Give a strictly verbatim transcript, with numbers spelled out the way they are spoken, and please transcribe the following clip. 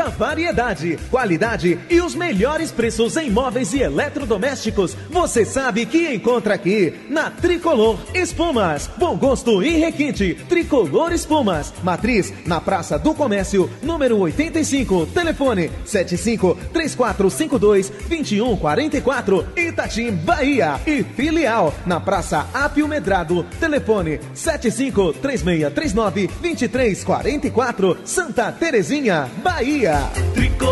variedade, qualidade e os melhores preços em móveis e eletrodomésticos, você sabe que encontra aqui na Tricolor Espumas. Bom gosto e requinte. Tricolor Espumas. Matriz na Praça do Comércio, número oitenta e cinco. Telefone sete cinco três quatro cinco dois dois um quatro quatro. Itatim, Bahia. E filial na Praça Apio Medrado. Telefone sete cinco três seis três nove dois três quatro quatro. Santa Terezinha, Bahia.